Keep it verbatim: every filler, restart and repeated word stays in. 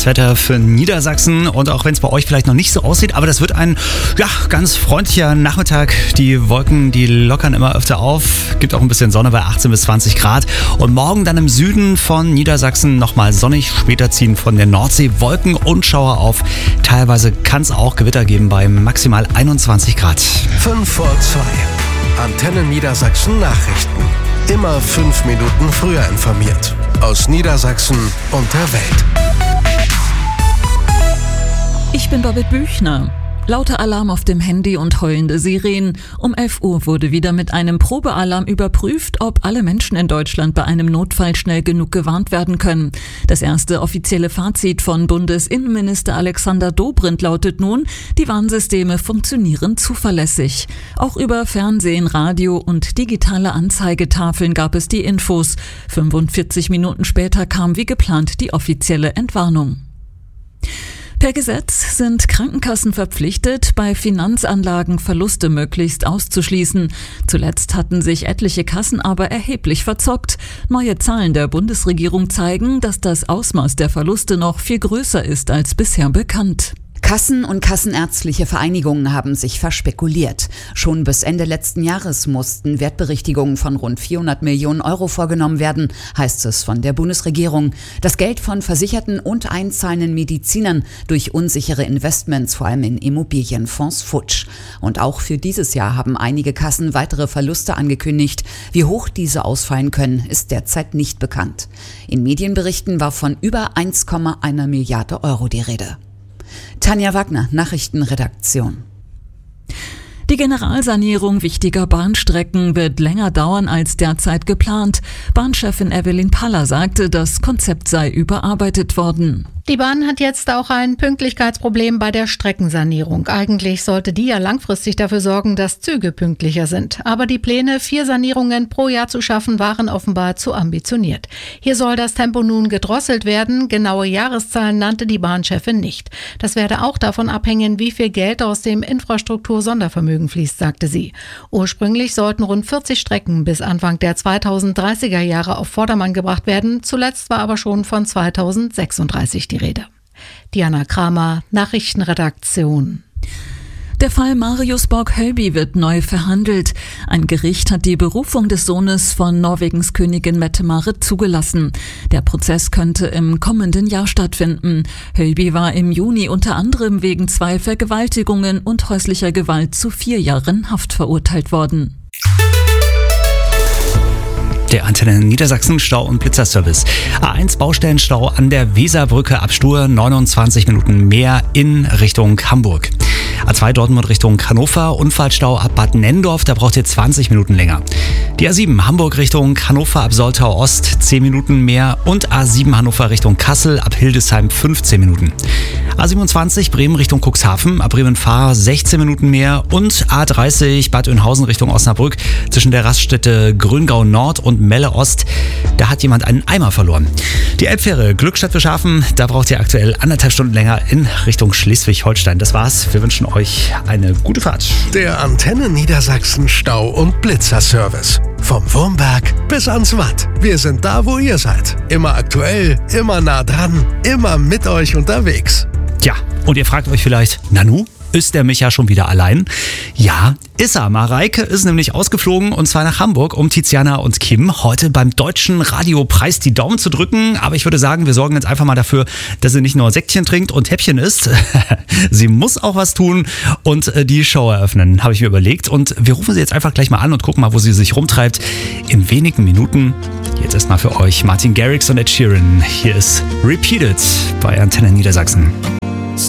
das Wetter für Niedersachsen. Und auch wenn es bei euch vielleicht noch nicht so aussieht, aber das wird ein ja, ganz freundlicher Nachmittag. Die Wolken, die lockern immer öfter auf. Gibt auch ein bisschen Sonne bei achtzehn bis zwanzig Grad. Und morgen dann im Süden von Niedersachsen nochmal sonnig. Später ziehen von der Nordsee Wolken und Schauer auf. Teilweise kann es auch Gewitter geben bei maximal einundzwanzig Grad. fünf vor zwei. Antenne Niedersachsen Nachrichten. Immer fünf Minuten früher informiert. Aus Niedersachsen und der Welt. Ich bin Babette Büchner. Lauter Alarm auf dem Handy und heulende Sirenen. Um elf Uhr wurde wieder mit einem Probealarm überprüft, ob alle Menschen in Deutschland bei einem Notfall schnell genug gewarnt werden können. Das erste offizielle Fazit von Bundesinnenminister Alexander Dobrindt lautet nun, die Warnsysteme funktionieren zuverlässig. Auch über Fernsehen, Radio und digitale Anzeigetafeln gab es die Infos. fünfundvierzig Minuten später kam wie geplant die offizielle Entwarnung. Per Gesetz sind Krankenkassen verpflichtet, bei Finanzanlagen Verluste möglichst auszuschließen. Zuletzt hatten sich etliche Kassen aber erheblich verzockt. Neue Zahlen der Bundesregierung zeigen, dass das Ausmaß der Verluste noch viel größer ist als bisher bekannt. Kassen und kassenärztliche Vereinigungen haben sich verspekuliert. Schon bis Ende letzten Jahres mussten Wertberichtigungen von rund vierhundert Millionen Euro vorgenommen werden, heißt es von der Bundesregierung. Das Geld von versicherten und einzahlenden Medizinern durch unsichere Investments, vor allem in Immobilienfonds, futsch. Und auch für dieses Jahr haben einige Kassen weitere Verluste angekündigt. Wie hoch diese ausfallen können, ist derzeit nicht bekannt. In Medienberichten war von über eins Komma eins Milliarde Euro die Rede. Tanja Wagner, Nachrichtenredaktion. Die Generalsanierung wichtiger Bahnstrecken wird länger dauern als derzeit geplant. Bahnchefin Evelyn Paller sagte, das Konzept sei überarbeitet worden. Die Bahn hat jetzt auch ein Pünktlichkeitsproblem bei der Streckensanierung. Eigentlich sollte die ja langfristig dafür sorgen, dass Züge pünktlicher sind. Aber die Pläne, vier Sanierungen pro Jahr zu schaffen, waren offenbar zu ambitioniert. Hier soll das Tempo nun gedrosselt werden. Genaue Jahreszahlen nannte die Bahnchefin nicht. Das werde auch davon abhängen, wie viel Geld aus dem Infrastruktur-Sondervermögen fließt, sagte sie. Ursprünglich sollten rund vierzig Strecken bis Anfang der zweitausenddreißiger Jahre auf Vordermann gebracht werden. Zuletzt war aber schon von zweitausendsechsunddreißig die Rede. Diana Kramer, Nachrichtenredaktion. Der Fall Marius Borg-Hölby wird neu verhandelt. Ein Gericht hat die Berufung des Sohnes von Norwegens Königin Mette-Marit zugelassen. Der Prozess könnte im kommenden Jahr stattfinden. Hölby war im Juni unter anderem wegen zwei Vergewaltigungen und häuslicher Gewalt zu vier Jahren Haft verurteilt worden. Der Antenne Niedersachsen Stau- und Blitzerservice. A eins Baustellenstau an der Weserbrücke ab Stur, neunundzwanzig Minuten mehr in Richtung Hamburg. A zwei Dortmund Richtung Hannover, Unfallstau ab Bad Nenndorf, da braucht ihr zwanzig Minuten länger. Die A sieben Hamburg Richtung Hannover ab Soltau Ost, zehn Minuten mehr. Und A sieben Hannover Richtung Kassel ab Hildesheim, fünfzehn Minuten. A siebenundzwanzig Bremen Richtung Cuxhaven, ab Bremen-Fahr sechzehn Minuten mehr. Und A dreißig Bad Oeynhausen Richtung Osnabrück, zwischen der Raststätte Grüngau Nord und Melle Ost, da hat jemand einen Eimer verloren. Die Elbfähre Glückstadt für Schafen, da braucht ihr aktuell anderthalb Stunden länger in Richtung Schleswig-Holstein. Das war's. Wir wünschen euch eine gute Fahrt. Der Antenne Niedersachsen Stau- und Blitzerservice. Vom Wurmberg bis ans Watt. Wir sind da, wo ihr seid. Immer aktuell, immer nah dran, immer mit euch unterwegs. Tja, und ihr fragt euch vielleicht, Nanu, ist der Micha schon wieder allein? Ja, ist er. Mareike ist nämlich ausgeflogen und zwar nach Hamburg, um Tiziana und Kim heute beim Deutschen Radiopreis die Daumen zu drücken. Aber ich würde sagen, wir sorgen jetzt einfach mal dafür, dass sie nicht nur Säckchen trinkt und Häppchen isst. Sie muss auch was tun und die Show eröffnen, habe ich mir überlegt. Und wir rufen sie jetzt einfach gleich mal an und gucken mal, wo sie sich rumtreibt. In wenigen Minuten. Jetzt erstmal für euch Martin Garrix und Ed Sheeran. Hier ist Repeated bei Antenne Niedersachsen.